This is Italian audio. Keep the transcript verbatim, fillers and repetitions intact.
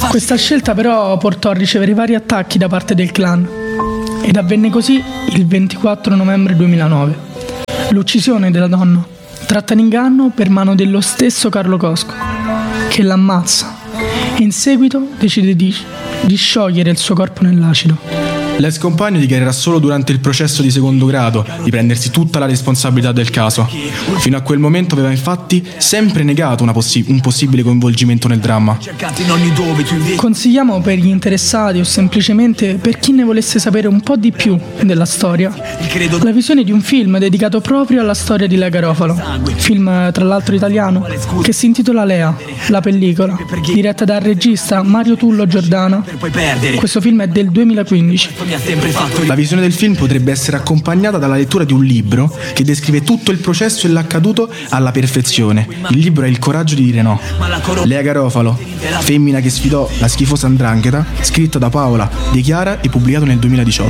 Questa scelta però portò a ricevere vari attacchi da parte del clan ed avvenne così il ventiquattro novembre duemilanove. L'uccisione della donna, tratta in inganno per mano dello stesso Carlo Cosco, che l'ammazza e in seguito decide di, di sciogliere il suo corpo nell'acido. L'ex compagno dichiarerà solo durante il processo di secondo grado di prendersi tutta la responsabilità del caso. Fino a quel momento aveva infatti sempre negato una possi- un possibile coinvolgimento nel dramma. Consigliamo per gli interessati o semplicemente per chi ne volesse sapere un po' di più della storia la visione di un film dedicato proprio alla storia di Lea Garofalo, film tra l'altro italiano che si intitola Lea, la pellicola, diretta dal regista Mario Tullo Giordano. Questo film è del duemilaquindici. La visione del film potrebbe essere accompagnata dalla lettura di un libro che descrive tutto il processo e l'accaduto alla perfezione. Il libro è Il coraggio di dire no. Lea Garofalo, femmina che sfidò la schifosa 'ndrangheta, scritto da Paola De Chiara e pubblicato nel duemiladiciotto.